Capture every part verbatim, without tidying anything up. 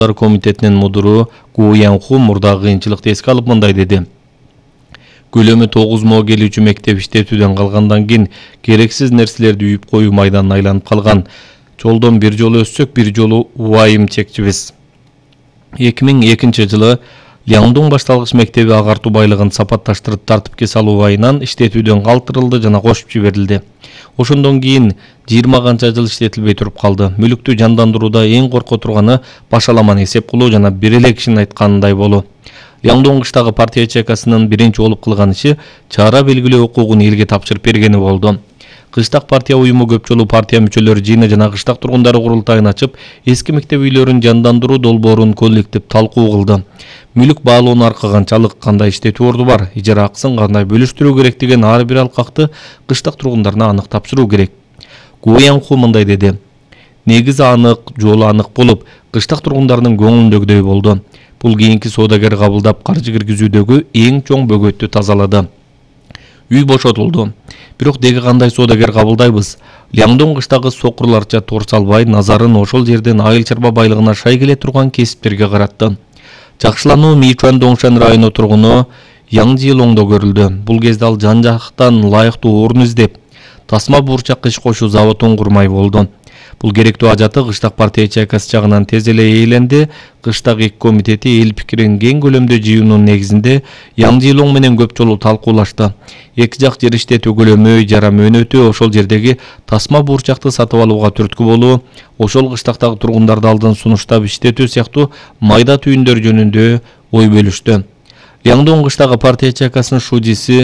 Комитетинин мудуру Гу Янху мурдагы кыйынчылыкты эске алып мындай деди. Көлөмү тогуз мо келүүчү мектеп иштетүүдөн калгандан кийин керексиз нерселерди үйүп коюу майданына айланып калган. Жолдон бир жолу өссөк, бир жолу убайым чекчибиз. эки миң экинчи жылы Ляңдуң башталгыч мектеби агартуу байлыгын сапатташтырып тартипке салуу айынан иштетүүдөн калтырылды жана кошуп жиберилди. Ошондон кийин жыйырма канча жыл иштетилбей туруп калды. Мүлүктү жандандырууда эң корко турганы башаламаны эсеп кылуу жана бир эле кишинин айтканындай болуу. Ляңдуң кыштагы партия ячейкасынын биринчи болуп кылган иши чара белгилөө укугун элге тапшырып бергени болду. Кыштак партия уюму көп жолу партия мүчөлөрү жыйыны жана кыштак тургундары курултайын ачып, эски мектеп үйлөрүн жандандыруу долбоорун коллектив талкуу кылды. Мүлүк баалоону аркаганчалык, кандай иштетүү орду бар, ижара акысын кандай бөлүштүрүү керек деген ар бир алкакты кыштак тургундарына анык тапшыруу керек. Гу Янху мындай деди. Негизи анык, жолу анык болуп, кыштак тургундарынын көңүлүндөгүдөй болду. Бул кийинки соодагер кабылдап каржы киргизүүдөгү эң чоң бөгөттү тазалады. Үй бошотулду. Бирок деги кандай соодагер кабылдайбыз? Ляңдуң кыштагы сокурларча тор салбай, назарын ошол жерден айыл чарба байлыгына шай келе турган кесиптерге каратты. Жакшылануу Мичуан Доңшан району тургуну Яң Жылоңдо көрүлдү. Бул кезде ал жан жактан лайыктуу орун издеп, тасма буурчак иш кошуу заводун курмай болду. Бул керектүү ажаты кыштак партия ячейкасы жагынан тез эле ээленди. Кыштак эки комитети эл пикирин кең көлөмдө жыюунун негизинде Яң Жылоң менен көп жолу талкуулашты. Эки жак жер иштетүү көлөмү, ижара мөөнөтү, ошол жердеги тасма буурчакты сатып алууга түрткү болуу, ошол кыштактагы тургундарды алдын сунуштап иштетүү сыяктуу майда түйүндөр жөнүндө ой бөлүштү. Ляңдуң кыштагы партия ячейкасынын шудиси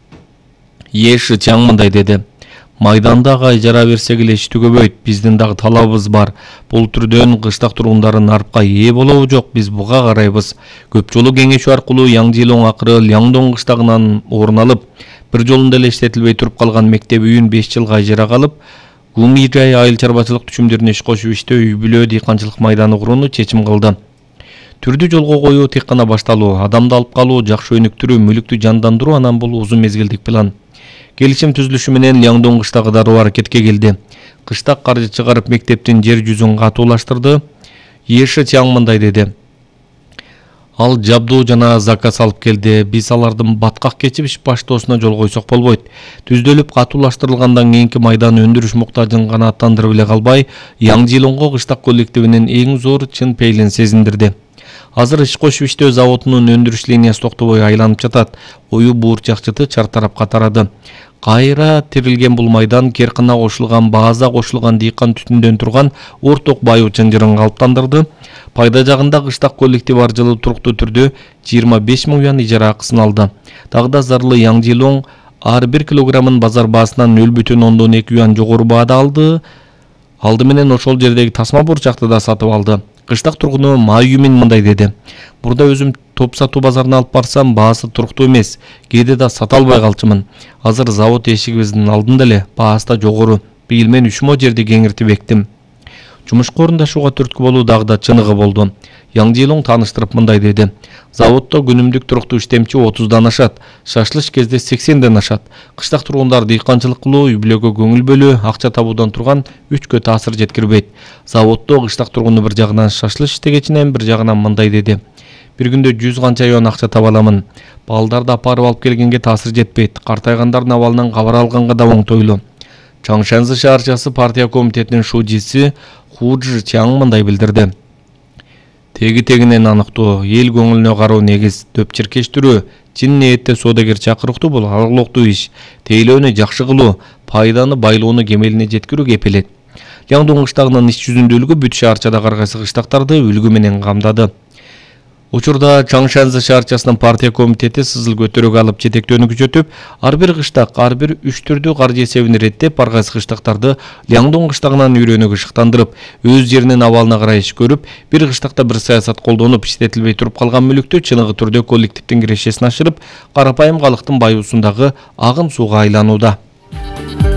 Еши Чаң мындай деди. Майдандагы ижара берсек эле иштүү көбөйт. Биздин дагы талабыбыз бар. Бул түрдөн кыштак тургундары нарпка ээ болобу жок, биз буга карайбыз. Көп жолу кеңешүү аркылуу Яң Жылоң акыры Ляңдуң кыштагынан орун алып, бир жолунда эле иштетилбей туруп калган мектеп үйүн беш жылга ижарага алып, Гумижай айыл чарбачылык түшүмдөрүнө иш кошуп иштөө, үй бүлө, дыйканчылык майданы курууну чечим кылды. Түрдү жолго коюу тек гана башталуу, адамды алып калуу, жакшы өнүктүрүү, мүлүктү жандандыруу анан бул узун мезгилдик план. Келишим түзүлүшү менен Ляңдуң кыштагы дароо аракетке келди. Кыштак каржы чыгарып мектептин жер жүзүн катуулаштырды. Еши Чаң мындай деди. Ал жабдуу жана заказ алып келди. Биз алардын баткак кечип иш баштоосуна жол койсок болбойт. Түздөлүп катуулаштырылгандан кийинки майдан өндүрүш муктажын гана аттандырып эле калбай, Яң Жылоңго кыштак коллективинин эң зор чын пейлин сезиндирди. Азыр иш кошуп иштөө заводунун өндүрүш линиясы токтобой айланып жатат. Ою буурчакчыты чартарапка тарады. Кайра тирилген бул майдан Керкына кошулган, Бааза кошулган дыйкан түтүндөн турган орток баюу чынжырын калыптандырды. Пайда жагында кыштак коллектив ар жылы туруктуу түрдө жыйырма беш миң юан ижара акысын алды. Дагы зарлы Яң Жылоң ар бир килограммын базар баасынан нөл бүтүн ондон эки юан жогору баада алды. Алды менен ошол жердеги тасма буурчакты да сатып алды. Кыштак тургуну Майюмин мындай деди. Бурда өзүм топ сатуу базарына алып барсам, баасы туруктуу эмес. Кээде да сата албай калчумун. Азыр завод эшигибиздин алдында эле, баасы да жогору. Быйыл мен үч мо жерди кеңиртип эктим. Жумушка орундашууга түрткү болуу дагы да чыныгы болду. Яң Жылоң тааныштырып мындай деди. Заводдо күнүмдүк туруктуу иштемчи отуздан ашат, шашлыш кезде сексенден ашат. Кыштак тургундар дыйканчылык кылуу, үй бүлөгө көңүл бөлүү, акча табуудан турган үчкө таасир жеткирбейт. Заводдо кыштак тургуну бир жагынан шашлыш иштегечинен бир жагынан мындай деди. Бир күндө жүз канча юан акча таба аламын. Балдарды апарып алып келгенге таасир жетпейт. Картайгандардын абалынан кабар алганга да оңтойлуу. Чаңшанзы шаарчасы партия комитетинин шудиси Хужи Чаң мындай билдирди. Теги тегинен аныктоо, эл көңүлүнө кароо негиз, төп чиркештирүү, чын ниетте соодагер чакырыктуу бул алгылыктуу иш. Тейлөөнү жакшы кылуу, пайданы байлоону кемелине жеткирүү кепилет. Ляңдуң кыштагынын иш жүзүндүүлүгү бүт шаарчада ар кайсы кыштактарды үлгү менен камдады. Учурда Чаңшанзы шаарчасынын партия комитети сызыл көтөрүүгө алып жетектөөнү күчөтүп, ар бир кыштак, ар бир үч түрдүү каржы эсебин реттеп, ар кайсы кыштактарды Ляңдуң кыштагынан үйрөнүүгө шыктандырып, өз жеринин абалына карай иш көрүп, бир кыштакта бир саясат колдонуп, иштетилбей туруп калган мүлүктү чыныгы түрдө коллективдин кирешесин ашырып, карапайым калктын баюусундагы агын сууга айланууда.